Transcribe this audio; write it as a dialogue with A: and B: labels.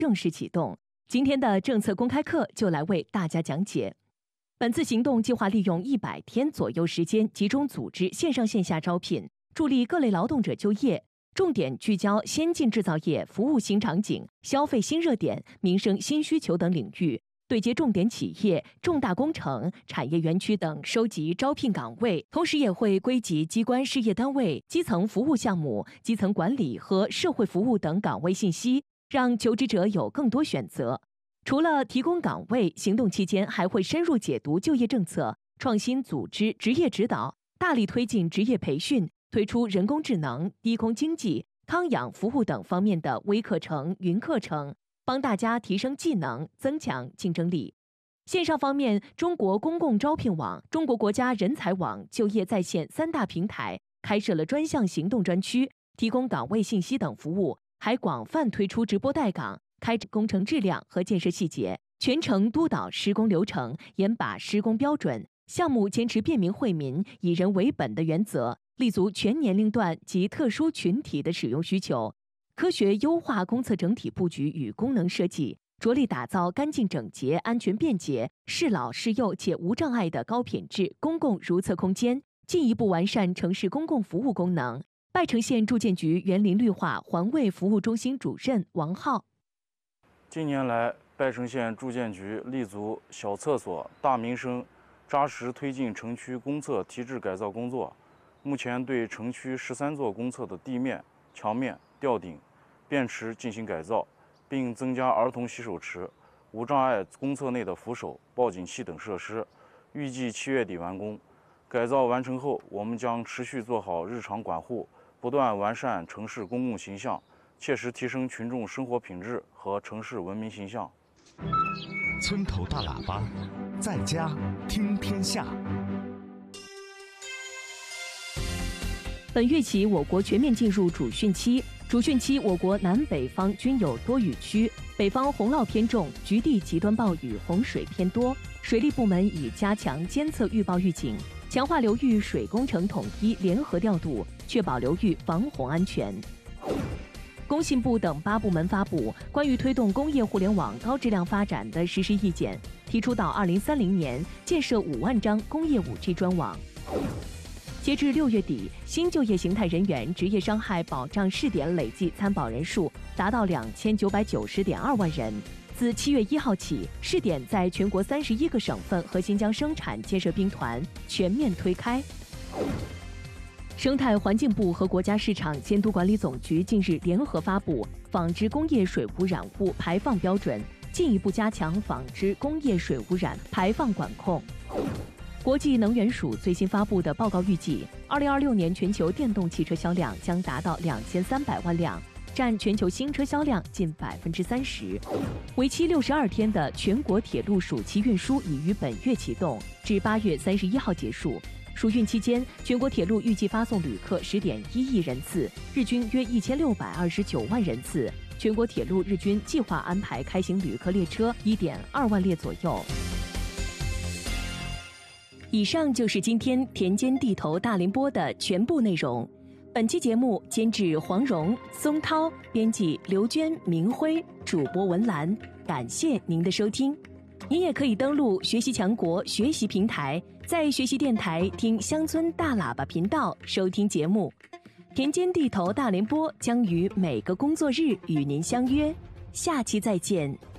A: 正式启动。今天的政策公开课就来为大家讲解。本次行动计划利用100天左右时间，集中组织线上线下招聘，助力各类劳动者就业，重点聚焦先进制造业、服务新场景、消费新热点、民生新需求等领域，对接重点企业、重大工程、产业园区等收集招聘岗位，同时也会归集机关事业单位、基层服务项目、基层管理和社会服务等岗位信息，让求职者有更多选择。除了提供岗位，行动期间还会深入解读就业政策，创新组织职业指导，大力推进职业培训，推出人工智能、低空经济、康养服务等方面的微课程、云课程，帮大家提升技能，增强竞争力。线上方面，中国公共招聘网、中国国家人才网就业在线3大平台开设了专项行动专区，提供岗位信息等服务，还广泛推出直播带岗，开展工程质量和建设细节，全程督导施工流程，严把施工标准，项目坚持便民惠民、以人为本的原则，立足全年龄段及特殊群体的使用需求，科学优化公厕整体布局与功能设计，着力打造干净整洁、安全便捷、适老适幼且无障碍的高品质公共如厕空间，进一步完善城市公共服务功能。拜城县住建局园林绿化环卫服务中心主任王浩。
B: 近年来，拜城县住建局立足小厕所、大民生，扎实推进城区公厕提质改造工作。目前对城区13座公厕的地面、墙面、吊顶、便池进行改造，并增加儿童洗手池、无障碍公厕内的扶手、报警器等设施，预计7月底完工。改造完成后，我们将持续做好日常管护，不断完善城市公共形象，切实提升群众生活品质和城市文明形象。
C: 村头大喇叭，在家听天下。
A: 本月起，我国全面进入主汛期。主汛期，我国南北方均有多雨区，北方洪涝偏重，局地极端暴雨、洪水偏多。水利部门已加强监测预报预警，强化流域水工程统一联合调度，确保流域防洪安全。工信部等8部门发布关于推动工业互联网高质量发展的实施意见，提出到2030年建设5万张工业5G 专网。截至6月底，新就业形态人员职业伤害保障试点累计参保人数达到2990.2万人。自7月1号起，试点在全国31个省份和新疆生产建设兵团全面推开。生态环境部和国家市场监督管理总局近日联合发布纺织工业水污染物排放标准，进一步加强纺织工业水污染排放管控。国际能源署最新发布的报告预计，2026年全球电动汽车销量将达到2300万辆，占全球新车销量近30%。为期62天的全国铁路暑期运输已于本月启动，至8月31号结束。暑运期间，全国铁路预计发送旅客10.1亿人次，日均约1629万人次。全国铁路日均计划安排开行旅客列车1.2万列左右。以上就是今天田间地头大联播的全部内容。本期节目监制黄蓉、松涛，编辑刘娟、明辉，主播文兰。感谢您的收听。您也可以登录学习强国学习平台，在学习电台听乡村大喇叭频道收听节目。田间地头大联播将于每个工作日与您相约，下期再见。